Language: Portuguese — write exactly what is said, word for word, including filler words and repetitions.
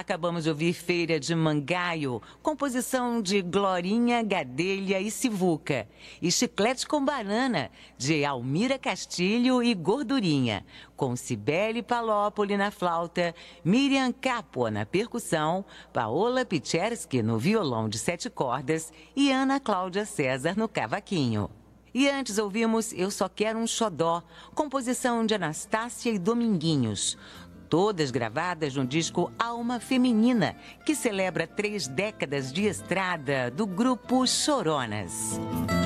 acabamos de ouvir Feira de Mangaio, composição de Glorinha, Gadelha e Sivuca. E Chiclete com Banana, de Almira Castilho e Gordurinha, com Cibele Palópoli na flauta, Miriam Capua na percussão, Paola Picherski no violão de sete cordas e Ana Cláudia César no cavaquinho. E antes ouvimos Eu Só Quero um Xodó, composição de Anastácia e Dominguinhos. Todas gravadas no disco Alma Feminina, que celebra três décadas de estrada do grupo Choronas.